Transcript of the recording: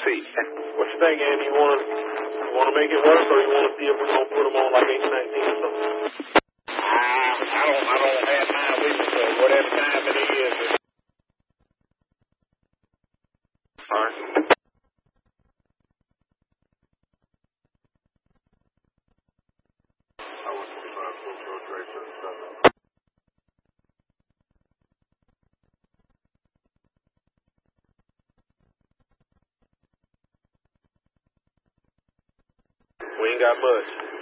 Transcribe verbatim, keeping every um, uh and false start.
see. What you think, Andy? You want to you want to make it work, or you want to see if we're going to put them on like eight nineteen or something? Uh, I don't, I don't have mine with me, so whatever time it is. All right. We ain't got much.